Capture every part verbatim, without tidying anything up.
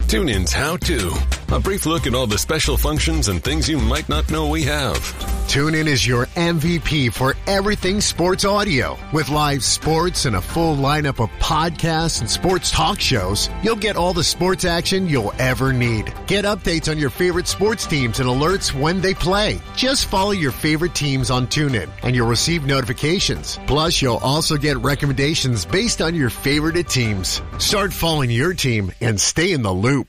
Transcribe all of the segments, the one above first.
TuneIn's How To. A brief look at all the special functions and things you might not know we have. TuneIn is your M V P for everything sports audio. With live sports and a full lineup of podcasts and sports talk shows, you'll get all the sports action you'll ever need. Get updates on your favorite sports teams and alerts when they play. Just follow your favorite teams on TuneIn, and you'll receive notifications. Plus, you'll also get recommendations based on your favorite teams. Start following your team and stay in the loop.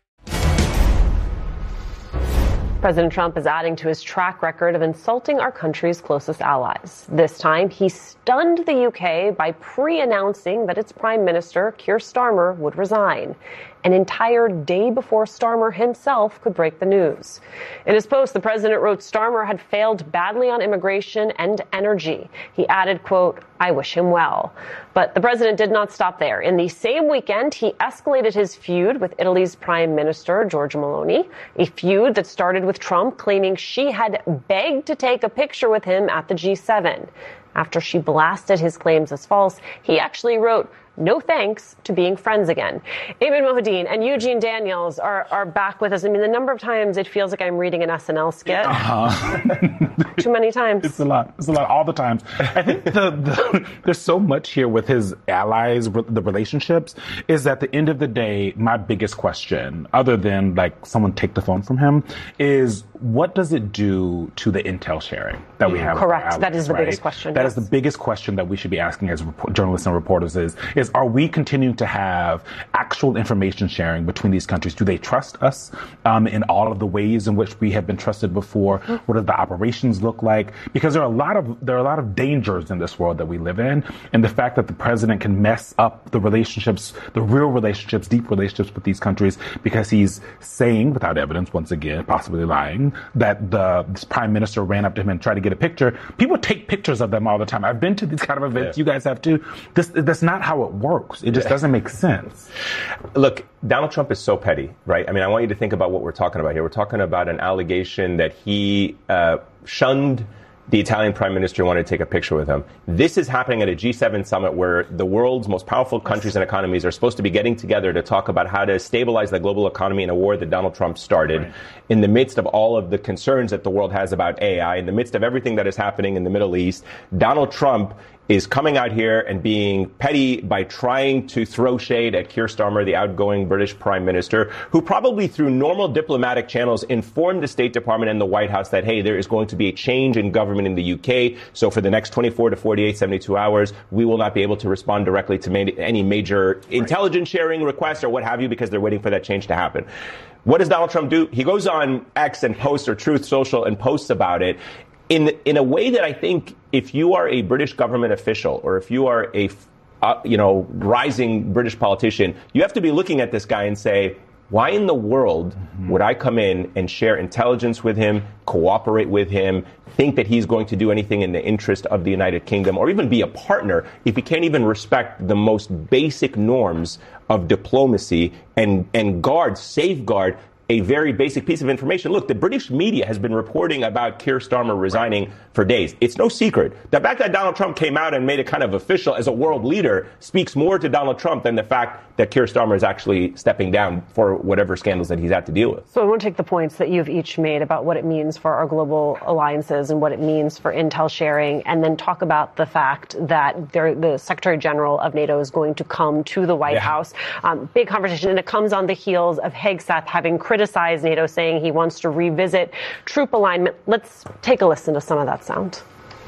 President Trump is adding to his track record of insulting our country's closest allies. This time, he stunned the U K by pre-announcing that its Prime Minister, Keir Starmer, would resign, an entire day before Starmer himself could break the news. In his post, the president wrote Starmer had failed badly on immigration and energy. He added, quote, "I wish him well." But the president did not stop there. In the same weekend, he escalated his feud with Italy's Prime Minister, Giorgia Meloni, a feud that started with Trump claiming she had begged to take a picture with him at the G seven. After she blasted his claims as false, he actually wrote, "No thanks to being friends again." Ayman Mohyeldin and Eugene Daniels are, are back with us. I mean, the number of times it feels like I'm reading an S N L skit. Uh-huh. Too many times. It's a lot. It's a lot all the times. I think the, the, there's so much here with his allies, the relationships, is at the end of the day, my biggest question, other than like someone take the phone from him, is what does it do to the intel sharing that we have? Correct. Allies, that is the right? biggest question. That yes. is the biggest question that we should be asking as rep- journalists and reporters is, is are we continuing to have actual information sharing between these countries? Do they trust us um, in all of the ways in which we have been trusted before? Mm-hmm. What do the operations look like? Because there are a lot of there are a lot of dangers in this world that we live in, and the fact that the president can mess up the relationships, the real relationships, deep relationships with these countries, because he's saying without evidence, once again, possibly lying, that the this prime minister ran up to him and tried to get a picture. People take pictures of them all the time. I've been to these kind of events. Yeah. You guys have too. This that's not how it works. It just yeah. doesn't make sense. Look, Donald Trump is so petty, right? I mean, I want you to think about what we're talking about here. We're talking about an allegation that he uh, shunned the Italian prime minister, wanted to take a picture with him. This is happening at a G seven summit where the world's most powerful countries and economies are supposed to be getting together to talk about how to stabilize the global economy in a war that Donald Trump started. Right. In the midst of all of the concerns that the world has about A I, in the midst of everything that is happening in the Middle East, Donald Trump is coming out here and being petty by trying to throw shade at Keir Starmer, the outgoing British Prime Minister, who probably through normal diplomatic channels informed the State Department and the White House that, hey, there is going to be a change in government in the U K. So for the next twenty-four to forty-eight, seventy-two hours, we will not be able to respond directly to ma- any major right. intelligence sharing requests or what have you, because they're waiting for that change to happen. What does Donald Trump do? He goes on X and posts, or Truth Social, and posts about it in in a way that I think if you are a British government official, or if you are a uh, you know rising British politician, you have to be looking at this guy and say, why in the world mm-hmm. would I come in and share intelligence with him, cooperate with him, think that he's going to do anything in the interest of the United Kingdom, or even be a partner if he can't even respect the most basic norms of diplomacy and, and guard, safeguard a very basic piece of information. Look, the British media has been reporting about Keir Starmer resigning right. for days. It's no secret. The fact that Donald Trump came out and made it kind of official as a world leader speaks more to Donald Trump than the fact that Keir Starmer is actually stepping down for whatever scandals that he's had to deal with. So I want to take the points that you've each made about what it means for our global alliances and what it means for intel sharing, and then talk about the fact that the Secretary General of NATO is going to come to the White yeah. House. Um, big conversation, and it comes on the heels of Hegseth having criticized NATO, saying he wants to revisit troop alignment. Let's take a listen to some of that sound.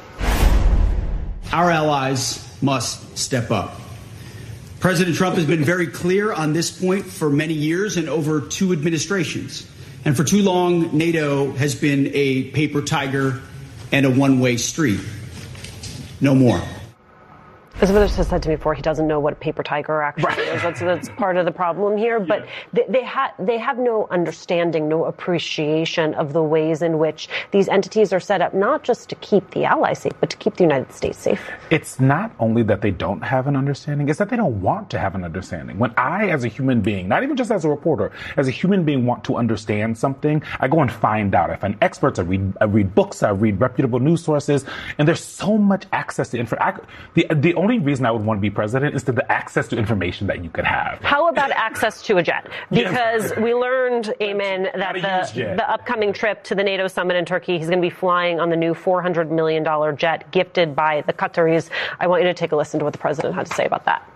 Our allies must step up. President Trump has been very clear on this point for many years and over two administrations. And for too long, NATO has been a paper tiger and a one-way street. No more. As Vince has said to me before, he doesn't know what a paper tiger actually right. is. That's, that's part of the problem here. But yeah. they, they, ha- they have no understanding, no appreciation of the ways in which these entities are set up, not just to keep the allies safe, but to keep the United States safe. It's not only that they don't have an understanding, it's that they don't want to have an understanding. When I, as a human being, not even just as a reporter, as a human being want to understand something, I go and find out. I find experts, I read, I read books, I read reputable news sources, and there's so much access to information. The, the only only reason I would want to be president is to the access to information that you could have. How about access to a jet? Because yes. we learned, Ayman, that the, the upcoming trip to the NATO summit in Turkey, he's going to be flying on the new four hundred million dollars jet gifted by the Qataris. I want you to take a listen to what the president had to say about that.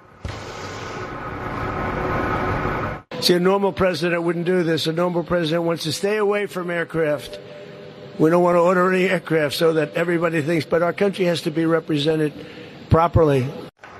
See, a normal president wouldn't do this. A normal president wants to stay away from aircraft. We don't want to order any aircraft so that everybody thinks, but our country has to be represented properly.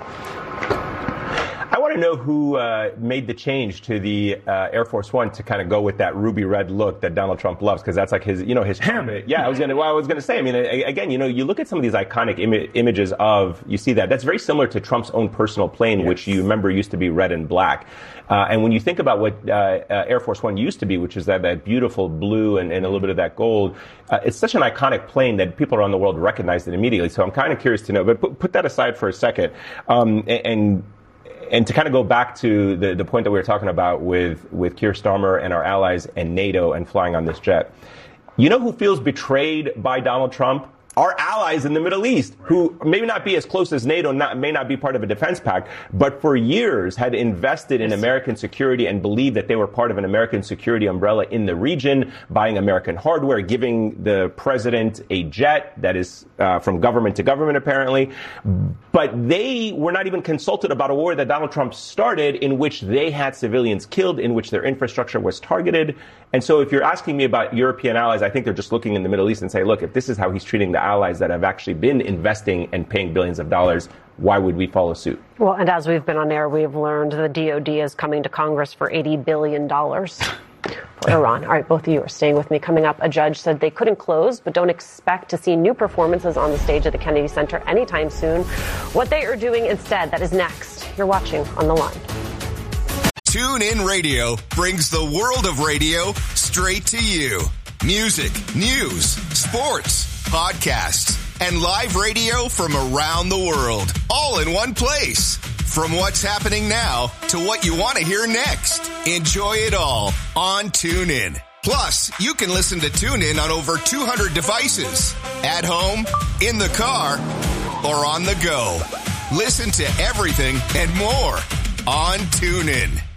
I want to know who uh, made the change to the uh, Air Force One to kind of go with that ruby red look that Donald Trump loves, because that's like his, you know, his him. Yeah, I was gonna, well, I was gonna say. I mean, again, you know, you look at some of these iconic Im- images of, you see that that's very similar to Trump's own personal plane, yes. which you remember used to be red and black. Uh, and when you think about what uh, uh, Air Force One used to be, which is that, that beautiful blue and, and a little bit of that gold, uh, it's such an iconic plane that people around the world recognize it immediately. So I'm kind of curious to know. But put, put that aside for a second, um, and. and And to kind of go back to the, the point that we were talking about with, with Keir Starmer and our allies and NATO and flying on this jet, you know who feels betrayed by Donald Trump? Our allies in the Middle East, who may not be as close as NATO, not, may not be part of a defense pact, but for years had invested in American security and believed that they were part of an American security umbrella in the region, buying American hardware, giving the president a jet that is uh, from government to government, apparently. But they were not even consulted about a war that Donald Trump started, in which they had civilians killed, in which their infrastructure was targeted. And so if you're asking me about European allies, I think they're just looking in the Middle East and say, look, if this is how he's treating the allies that have actually been investing and paying billions of dollars, why would we follow suit? Well, and as we've been on air, we've learned the D O D is coming to Congress for eighty billion dollars for Iran. All right, both of you are staying with me. Coming up, a judge said they couldn't close, but don't expect to see new performances on the stage at the Kennedy Center anytime soon. What they are doing instead, that is next. You're watching On the Line. TuneIn Radio brings the world of radio straight to you. Music, news, sports, podcasts, and live radio from around the world, all in one place. From what's happening now to what you want to hear next. Enjoy it all on TuneIn. Plus, you can listen to TuneIn on over two hundred devices. At home, in the car, or on the go. Listen to everything and more on TuneIn.